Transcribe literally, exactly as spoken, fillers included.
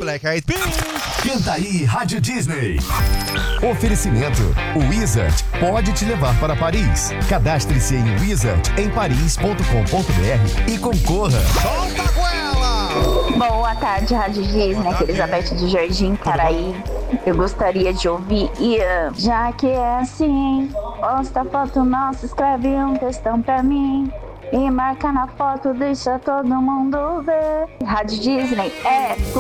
Black Eyed Peas. Canta aí, Rádio Disney. Oferecimento. O Wizard pode te levar para Paris. Cadastre-se em wizard em paris ponto com ponto br e concorra. Solta a goela! Boa tarde, Rádio Disney. Aqui é Elizabeth de Jardim Caraí. Eu gostaria de ouvir Ian. Já que é assim, posta foto nossa, escreve um textão pra mim. E marca na foto, deixa todo mundo ver. Rádio Disney é